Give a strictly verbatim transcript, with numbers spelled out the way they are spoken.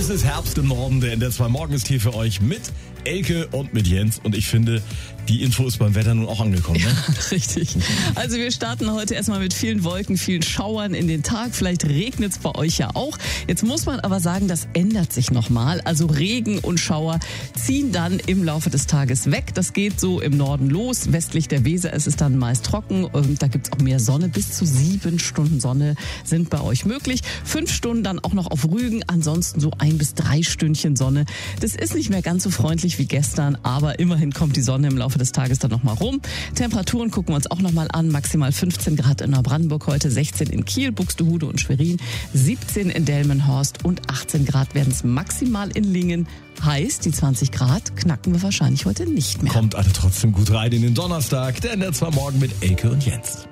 Es ist Herbst im Norden, der N D R zwei Morgen ist hier für euch mit Elke und mit Jens. Und ich finde, die Info ist beim Wetter nun auch angekommen. Ne? Ja, richtig. Also wir starten heute erstmal mit vielen Wolken, vielen Schauern in den Tag. Vielleicht regnet es bei euch ja auch. Jetzt muss man aber sagen, das ändert sich nochmal. Also Regen und Schauer ziehen dann im Laufe des Tages weg. Das geht so im Norden los. Westlich der Weser ist es dann meist trocken. Und da gibt es auch mehr Sonne. Bis zu sieben Stunden Sonne sind bei euch möglich. Fünf Stunden dann auch noch auf Rügen. Ansonsten so ein bis drei Stündchen Sonne. Das ist nicht mehr ganz so freundlich wie gestern, aber immerhin kommt die Sonne im Laufe des Tages dann nochmal rum. Temperaturen gucken wir uns auch nochmal an. Maximal fünfzehn Grad in Neubrandenburg heute, sechzehn in Kiel, Buxtehude und Schwerin, siebzehn in Delmenhorst und achtzehn Grad werden es maximal in Lingen. Heißt, die zwanzig Grad knacken wir wahrscheinlich heute nicht mehr. Kommt alle trotzdem gut rein in den Donnerstag, der N D R zwei Morgen mit Elke und Jens.